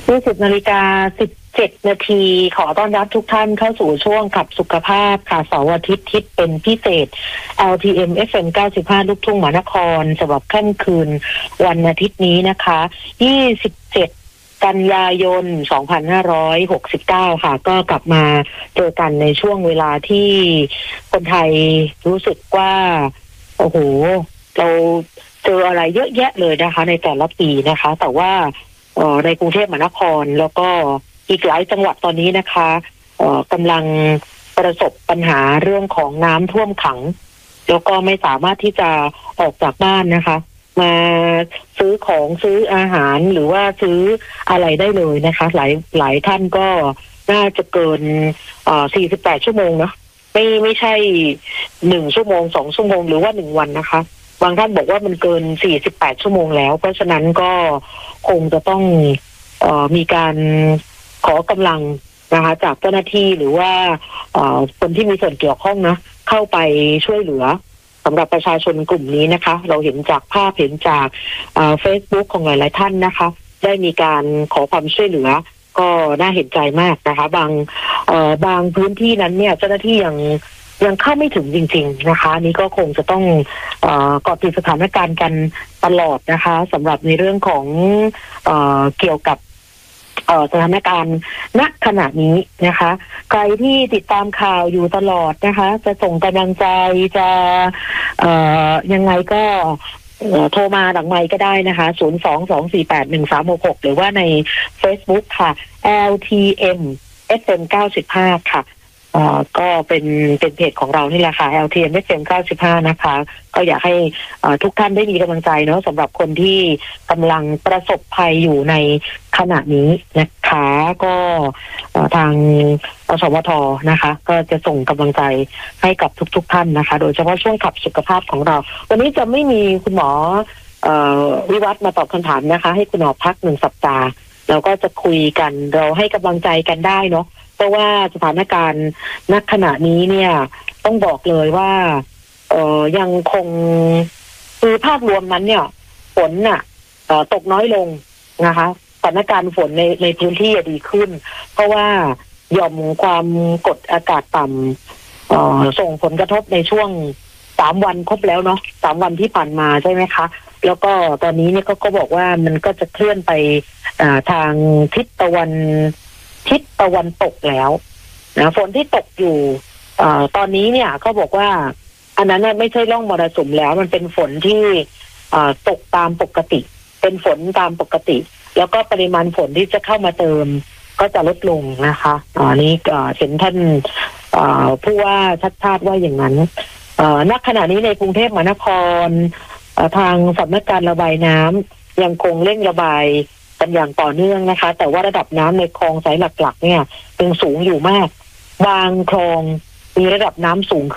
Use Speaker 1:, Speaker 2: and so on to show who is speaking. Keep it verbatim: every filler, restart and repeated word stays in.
Speaker 1: ยี่สิบนาฬิกาสิบเจ็ดนาทีขอต้อนรับทุกท่านเข้าสู่ช่วงขับสุขภาพค่ะเสาร์อาทิตย์ทิศเป็นพิเศษ แอล ที เอ็ม เอฟ เอ็ม เก้าสิบห้า ลูกทุ่งมหานครสำหรับค่ำคืนวันอาทิตย์นี้นะคะยี่สิบเจ็ดกันยายนสองพันห้าร้อยหกสิบเก้าค่ะก็กลับมาเจอกันในช่วงเวลาที่คนไทยรู้สึกว่าโอ้โหเราเจออะไรเยอะแยะเลยนะคะในแต่ละปีนะคะแต่ว่าในกรุงเทพมหานครแล้วก็อีกหลายจังหวัดตอนนี้นะคะกำลังประสบปัญหาเรื่องของน้ำท่วมขังแล้วก็ไม่สามารถที่จะออกจากบ้านนะคะมาซื้อของซื้ออาหารหรือว่าซื้ออะไรได้เลยนะคะหลายหลายท่านก็น่าจะเกินเอ่อสี่สิบแปดชั่วโมงเนาะไม่ไม่ใช่หนึ่งชั่วโมงสองชั่วโมงหรือว่าหนึ่งวันนะคะบางท่านบอกว่ามันเกินสี่สิบแปดชั่วโมงแล้วเพราะฉะนั้นก็คงจะต้องเอ่อมีการขอกำลังนะคะจากเจ้าหน้าที่หรือว่าเอ่อคนที่มีส่วนเกี่ยวข้องนะเข้าไปช่วยเหลือสำหรับประชาชนกลุ่มนี้นะคะเราเห็นจากภาพเห็นจากเฟซบุ๊กของหลายๆท่านนะคะได้มีการขอความช่วยเหลือก็น่าเห็นใจมากนะคะบางเอ่อบางพื้นที่นั้นเนี่ยเจ้าหน้าที่ยังยังเข้าไม่ถึงจริงๆนะคะนี่ก็คงจะต้องเอ่อเกาะติดสถานการณ์กันตลอดนะคะสำหรับในเรื่องของเอ่อเกี่ยวกับสถานการณ์ณขณะนี้นะคะใครที่ติดตามข่าวอยู่ตลอดนะคะจะส่งกำลังใจจะเอ่อยังไงก็โทรมาหลังไมค์ก็ได้นะคะศูนย์ สอง สอง สี่ แปด หนึ่ง สาม หก หกหรือว่าใน Facebook ค่ะ แอล ที เอ็ม เอฟ เอ็ม เก้าสิบห้า ค่ะเอ่อก็เป็นเป็นเพจของเรานี่แหละค่ะ แอล ที เอ็ม เอฟ เอ็ม เก้าสิบห้า นะคะก็อยากให้ทุกท่านได้มีกำลังใจเนาะสำหรับคนที่กำลังประสบภัยอยู่ในขณะนี้นะคะก็ทางอสมทนะคะก็จะส่งกำลังใจให้กับทุกๆท่านนะคะโดยเฉพาะช่วงขับสุขภาพของเราวันนี้จะไม่มีคุณหมอเอ่อวิวัฒน์มาตอบคำถามนะคะให้คุณหมอพักหนึ่งสัปดาห์เราก็จะคุยกันเราให้กำลังใจกันได้เนาะเพราะว่าสถานการณ์ณขณะนี้เนี่ยต้องบอกเลยว่าเอ่อยังคงคือภาพรวมนั้นเนี่ยฝนน่ะเอ่อตกน้อยลงนะคะสถานการณ์ฝนในในพื้นที่ดีขึ้นเพราะว่าหย่อมความกดอากาศต่ำเอ่อส่งผลกระทบในช่วงสามวันครบแล้วเนาะสามวันที่ผ่านมาใช่ไหมคะแล้วก็ตอนนี้เนี่ยก็ก็บอกว่ามันก็จะเคลื่อนไปทางทิศตะวันทิศตะวันตกแล้วนะฝนที่ตกอยู่เอ่อตอนนี้เนี่ยเขาบอกว่าอันนั้นไม่ใช่ร่องมรสุมแล้วมันเป็นฝนที่เอ่อตกตามปกติเป็นฝนตามปกติแล้วก็ปริมาณฝนที่จะเข้ามาเติมก็จะลดลงนะคะอันนี้เห็นท่านผู้ว่าชัดชาติว่าอย่างนั้นณขณะนี้ในกรุงเทพมหานครทางสำนักการระบายน้ำยังคงเร่งระบายกันอย่างต่อเนื่องนะคะแต่ว่าระดับน้ำในคลองสายหลักๆเนี่ยยังสูงอยู่มากบางคลองมีระดับน้ำสูง